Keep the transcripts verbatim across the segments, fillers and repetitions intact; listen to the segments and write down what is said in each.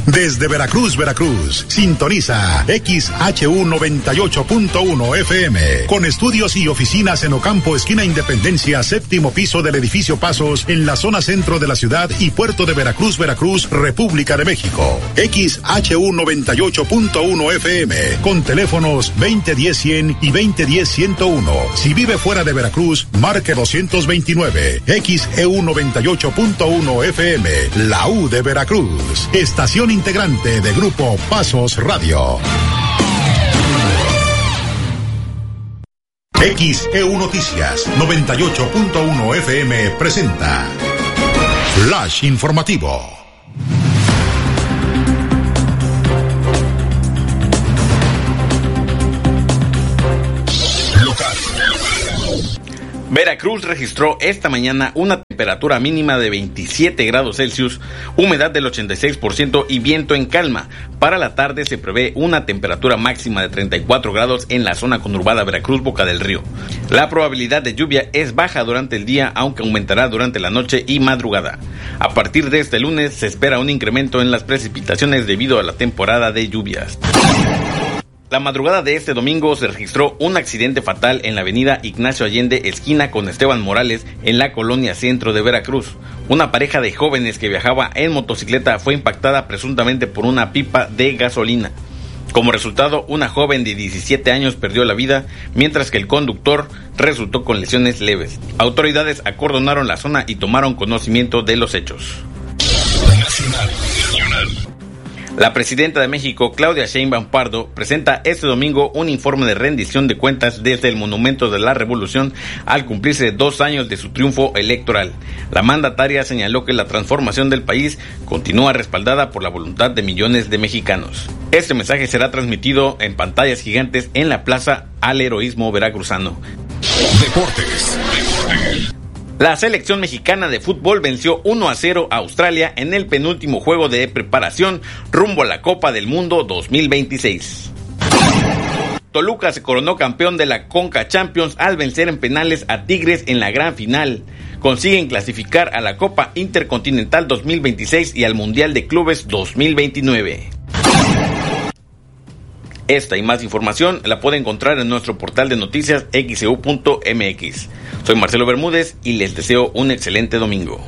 Desde Veracruz, Veracruz, sintoniza X H U noventa y ocho punto uno F M, con estudios y oficinas en Ocampo, esquina Independencia, séptimo piso del edificio Pasos, en la zona centro de la ciudad y puerto de Veracruz, Veracruz, República de México. X H U noventa y ocho punto uno F M, con teléfonos veinte diez cien y veinte diez ciento uno. Si vive fuera de Veracruz, marque doscientos veintinueve. X E U noventa y ocho punto uno F M, la U de Veracruz. Estación integrante de Grupo Pasos Radio. X E U Noticias noventa y ocho punto uno F M presenta Flash Informativo. Veracruz registró esta mañana una temperatura mínima de veintisiete grados Celsius, humedad del ochenta y seis por ciento y viento en calma. Para la tarde se prevé una temperatura máxima de treinta y cuatro grados en la zona conurbada Veracruz-Boca del Río. La probabilidad de lluvia es baja durante el día, aunque aumentará durante la noche y madrugada. A partir de este lunes se espera un incremento en las precipitaciones debido a la temporada de lluvias. La madrugada de este domingo se registró un accidente fatal en la avenida Ignacio Allende, esquina con Esteban Morales, en la colonia centro de Veracruz. Una pareja de jóvenes que viajaba en motocicleta fue impactada presuntamente por una pipa de gasolina. Como resultado, una joven de diecisiete años perdió la vida, mientras que el conductor resultó con lesiones leves. Autoridades acordonaron la zona y tomaron conocimiento de los hechos. Nacional, nacional. La presidenta de México, Claudia Sheinbaum Pardo, presenta este domingo un informe de rendición de cuentas desde el Monumento de la Revolución al cumplirse dos años de su triunfo electoral. La mandataria señaló que la transformación del país continúa respaldada por la voluntad de millones de mexicanos. Este mensaje será transmitido en pantallas gigantes en la Plaza al Heroísmo Veracruzano. Deportes. Deportes. La selección mexicana de fútbol venció uno a cero a Australia en el penúltimo juego de preparación rumbo a la Copa del Mundo dos mil veintiséis. Toluca se coronó campeón de la Conca Champions al vencer en penales a Tigres en la gran final. Consiguen clasificar a la Copa Intercontinental dos mil veintiséis y al Mundial de Clubes dos mil veintinueve. Esta y más información la puede encontrar en nuestro portal de noticias x e u punto m x. Soy Marcelo Bermúdez y les deseo un excelente domingo.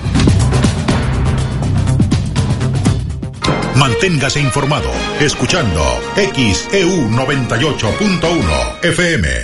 Manténgase informado escuchando X E U noventa y ocho punto uno F M.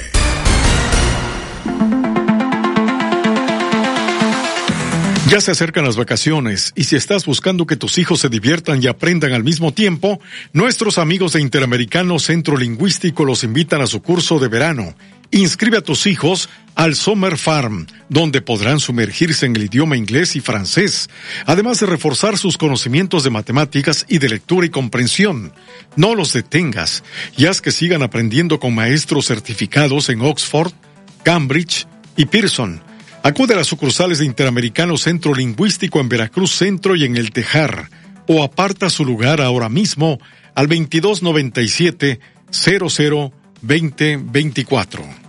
Ya se acercan las vacaciones y si estás buscando que tus hijos se diviertan y aprendan al mismo tiempo, nuestros amigos de Interamericano Centro Lingüístico los invitan a su curso de verano. Inscribe a tus hijos al Summer Farm, donde podrán sumergirse en el idioma inglés y francés, además de reforzar sus conocimientos de matemáticas y de lectura y comprensión. No los detengas y haz que sigan aprendiendo con maestros certificados en Oxford, Cambridge y Pearson. Acude a las sucursales de Interamericano Centro Lingüístico en Veracruz Centro y en El Tejar, o aparta su lugar ahora mismo al veintidós noventa y siete cero cero veinte veinticuatro.